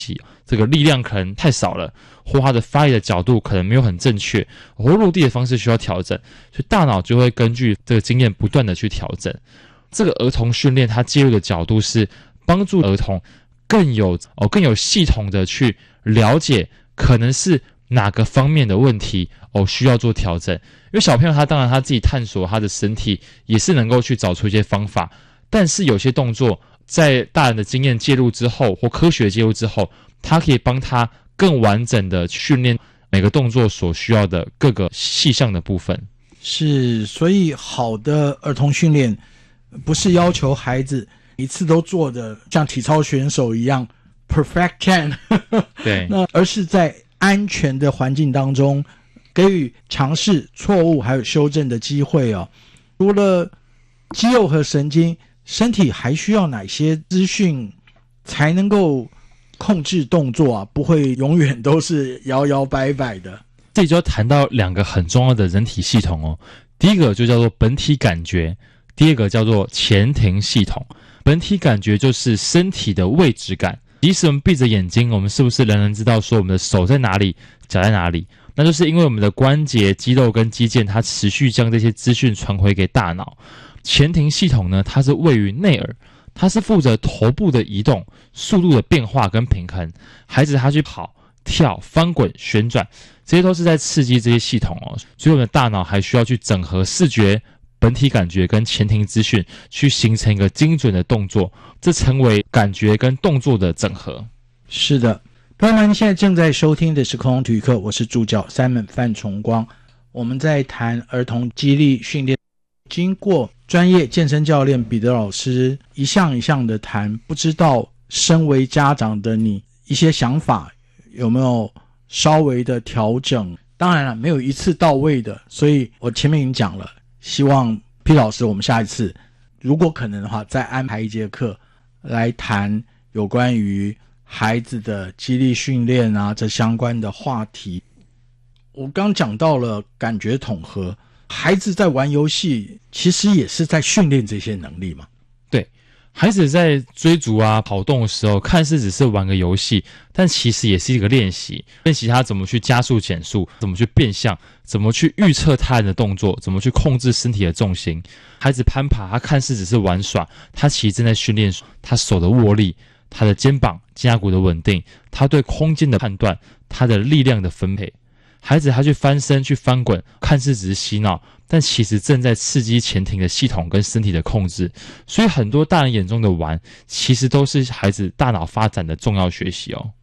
这个力量可能太少了，或他的发力的角度可能没有很正确，或落地的方式需要调整，所以大脑就会根据这个经验不断的去调整。这个儿童训练它介入的角度是帮助儿童更有系统的去了解可能是哪个方面的问题需要做调整。因为小朋友他当然他自己探索他的身体也是能够去找出一些方法，但是有些动作在大人的经验介入之后或科学介入之后，他可以帮他更完整的训练每个动作所需要的各个细项的部分。 是，所以好的儿童训练不是要求孩子一次都做的像体操选手一样 perfect 10 对， 那而是在安全的环境当中给予尝试错误还有修正的机会哦。除了肌肉和神经，身体还需要哪些资讯才能够控制动作啊？不会永远都是摇摇摆摆的。 这里就要谈到两个很重要的人体系统哦。第一个就叫做本体感觉，第二个叫做前庭系统。本体感觉就是身体的位置感，即使我们闭着眼睛，我们是不是仍然知道说我们的手在哪里，脚在哪里？那就是因为我们的关节、肌肉跟肌腱，它持续将这些资讯传回给大脑。前庭系统呢，它是位于内耳，它是负责头部的移动、速度的变化跟平衡。孩子他去跑、跳、翻滚、旋转，这些都是在刺激这些系统哦。所以我们的大脑还需要去整合视觉、本体感觉跟前庭资讯，去形成一个精准的动作，这成为感觉跟动作的整合。 是的，朋友们现在正在收听的是空中体育课，我是助教 Simon 范崇光。我们在谈儿童肌力训练，经过专业健身教练彼得老师一项一项的谈，不知道身为家长的你一些想法有没有稍微的调整？当然了，没有一次到位的，所以我前面已经讲了，希望 P 老师我们下一次如果可能的话再安排一节课来谈有关于孩子的肌力训练啊这相关的话题。我刚讲到了感觉统合，孩子在玩游戏其实也是在训练这些能力嘛。 对，孩子在追逐啊跑动的时候，看似只是玩个游戏，但其实也是一个练习他怎么去加速减速，怎么去变向，怎么去预测他人的动作，怎么去控制身体的重心。孩子攀爬，他看似只是玩耍，他其实正在训练他手的握力，他的肩膀、肩胛骨的稳定，他对空间的判断，他的力量的分配。孩子他去翻身、去翻滚，看似只是嬉闹，但其实正在刺激前庭的系统跟身体的控制。所以很多大人眼中的玩，其实都是孩子大脑发展的重要学习哦。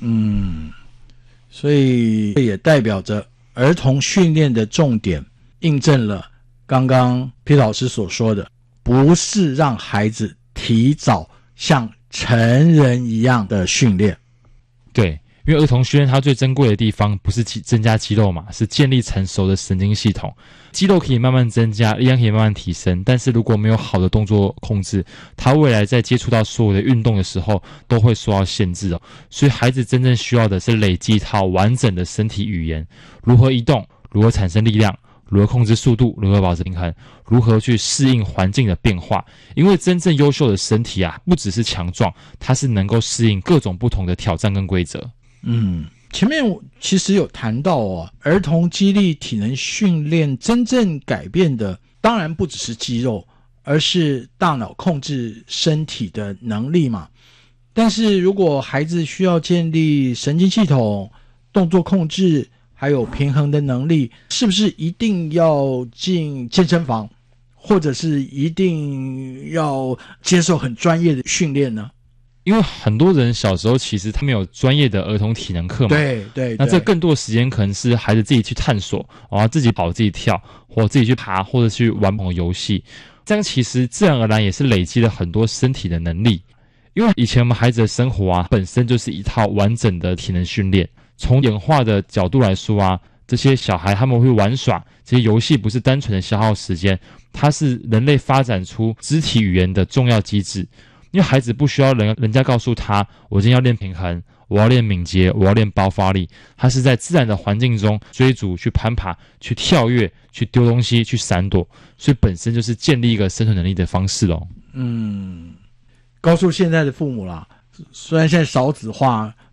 所以这也代表着儿童训练的重点，印证了刚刚 P 老师所说的，不是让孩子提早像成人一样的训练。 对，因为儿童训练它最珍贵的地方不是增加肌肉嘛，是建立成熟的神经系统。肌肉可以慢慢增加，力量可以慢慢提升，但是如果没有好的动作控制，他未来在接触到所有的运动的时候都会受到限制哦。所以孩子真正需要的是累积一套完整的身体语言，如何移动，如何产生力量，如何控制速度，如何保持平衡，如何去适应环境的变化。因为真正优秀的身体啊，不只是强壮，它是能够适应各种不同的挑战跟规则。 前面其实有谈到儿童肌力体能训练真正改变的当然不只是肌肉，而是大脑控制身体的能力嘛。但是如果孩子需要建立神经系统、动作控制还有平衡的能力，是不是一定要进健身房，或者是一定要接受很专业的训练呢？ 因为很多人小时候其实他们有专业的儿童体能课嘛， 对， 那这更多的时间可能是孩子自己去探索，自己跑、自己跳，或自己去爬，或者去玩某个游戏。这样其实自然而然也是累积了很多身体的能力。因为以前我们孩子的生活本身就是一套完整的体能训练。从演化的角度来说这些小孩他们会玩耍，这些游戏不是单纯的消耗时间，它是人类发展出肢体语言的重要机制。因为孩子不需要人家告诉他，我今天要练平衡，我要练敏捷，我要练爆发力。他是在自然的环境中追逐、去攀爬、去跳跃、去丢东西、去闪躲，所以本身就是建立一个生存能力的方式咯。 告诉现在的父母啦，虽然现在少子化，